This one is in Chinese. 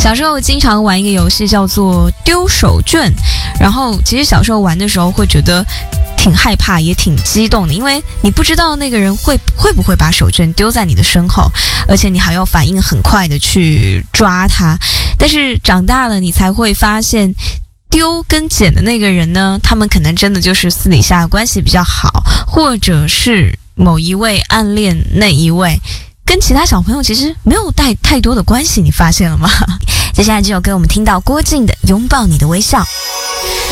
小时候经常玩一个游戏叫做丢手绢，然后其实小时候玩的时候会觉得挺害怕也挺激动的，因为你不知道那个人会不会把手绢丢在你的身后，而且你还要反应很快的去抓它。但是长大了你才会发现，丢跟捡的那个人呢，他们可能真的就是私底下关系比较好，或者是某一位暗恋那一位，跟其他小朋友其实没有太多的关系，你发现了吗？接下来这首歌我们听到郭靖的《拥抱你的微笑》。